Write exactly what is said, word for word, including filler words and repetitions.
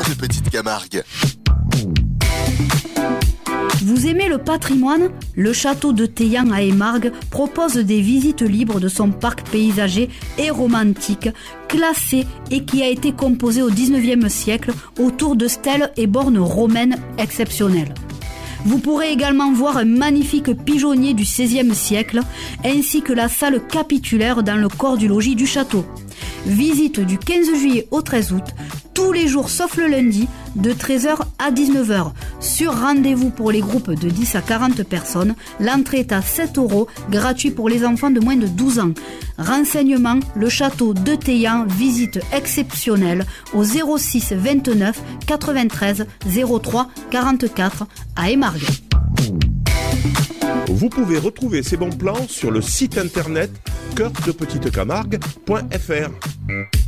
de Petite Camargue. Vous aimez le patrimoine ? Le château de Théian à Émargues propose des visites libres de son parc paysager et romantique, classé et qui a été composé au dix-neuvième siècle autour de stèles et bornes romaines exceptionnelles. Vous pourrez également voir un magnifique pigeonnier du seizième siècle, ainsi que la salle capitulaire dans le corps du logis du château. Visite du quinze juillet au treize août, tous les jours sauf le lundi, de treize heures à dix-neuf heures. Sur rendez-vous pour les groupes de dix à quarante personnes, l'entrée est à sept euros, gratuit pour les enfants de moins de douze ans. Renseignements, le château de Théian, visite exceptionnelle au zéro six vingt-neuf quatre-vingt-treize zéro trois quarante-quatre à Émargues. Vous pouvez retrouver ces bons plans sur le site internet cœur de petite camargue point f r.